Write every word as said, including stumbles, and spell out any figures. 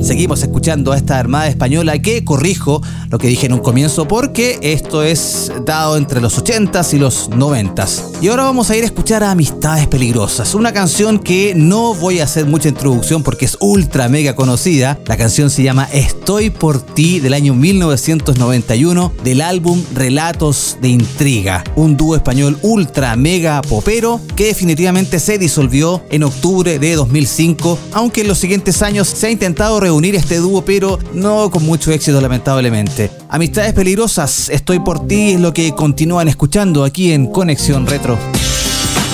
Seguimos escuchando a esta armada española que, corrijo lo que dije en un comienzo, porque esto es dado entre los ochentas y los noventas. Y ahora vamos a ir a escuchar a Amistades Peligrosas, una canción que no voy a hacer mucha introducción porque es ultra mega conocida. La canción se llama Estoy por ti, del año mil novecientos noventa y uno, del álbum Relatos de Intriga, un dúo español ultra mega popero que definitivamente se disolvió en octubre de dos mil cinco, aunque en los siguientes años se ha intentado reunir este dúo, pero no con mucho éxito, lamentablemente. Amistades Peligrosas, Estoy por ti, es lo que continúan escuchando aquí en Conexión Retro.